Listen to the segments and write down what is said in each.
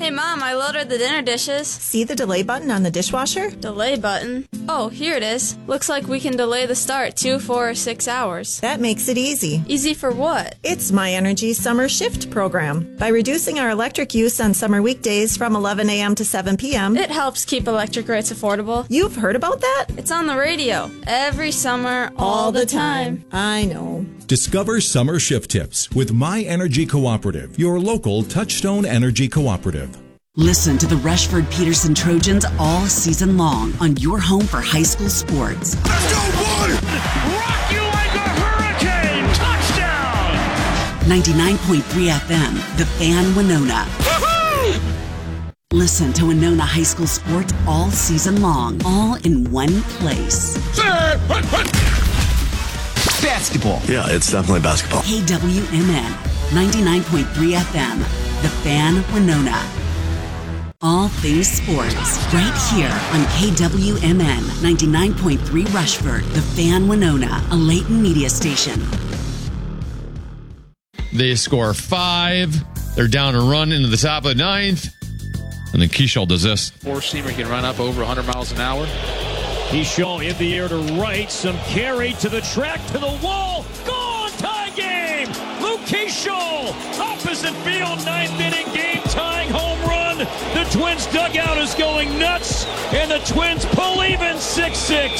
Hey, Mom, I loaded the dinner dishes. See the delay button on the dishwasher? Delay button? Oh, here it is. Looks like we can delay the start 2, 4, or 6 hours. That makes it easy. Easy for what? It's My Energy Summer Shift program. By reducing our electric use on summer weekdays from 11 a.m. to 7 p.m., It helps keep electric rates affordable. You've heard about that? It's on the radio. Every summer, all the time. I know. Discover summer shift tips with My Energy Cooperative, your local Touchstone Energy Cooperative. Listen to the Rushford Peterson Trojans all season long on your home for high school sports. Let's go, boy! Rock you like a hurricane! Touchdown! 99.3 FM, The Fan Winona. Woo-hoo! Listen to Winona High School sports all season long, all in one place. Basketball. Yeah, it's definitely basketball. KWMN, 99.3 FM, The Fan Winona. All things sports, right here on KWMN 99.3 Rushford, The Fan Winona, a Layton media station. They score 5. They're down a run into the top of the 9th. And then Keishall does this. Four-seamer can run up over 100 miles an hour. Keishall in the air to right. Some carry to the track, to the wall. Gone! Tie game! Luke Keishall! Opposite field, 9th inning game tying home run. The Twins dugout is going nuts, and the Twins pull even 6-6.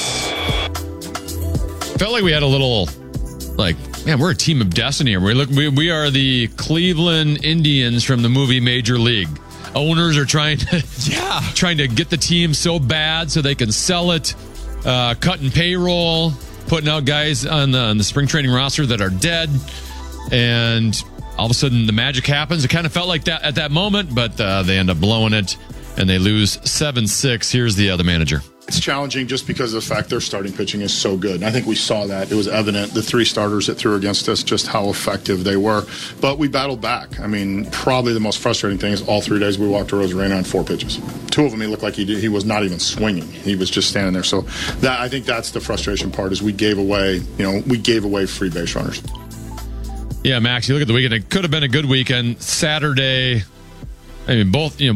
Felt like we had a little, man, we're a team of destiny here. We are the Cleveland Indians from the movie Major League. Owners are trying to get the team so bad so they can sell it, cutting payroll, putting out guys on the spring training roster that are dead, and all of a sudden the magic happens. It kind of felt like that at that moment, but they end up blowing it, and they lose 7-6. Here's the other manager. It's challenging just because of the fact their starting pitching is so good. And I think we saw that. It was evident, the 3 starters that threw against us, just how effective they were. But we battled back. I mean, probably the most frustrating thing is all 3 days we walked to Rosarena on 4 pitches. 2 of them, he looked like he was not even swinging. He was just standing there. So I think that's the frustration part, is we gave away free base runners. Yeah, Max, you look at the weekend. It could have been a good weekend. Saturday, I mean, both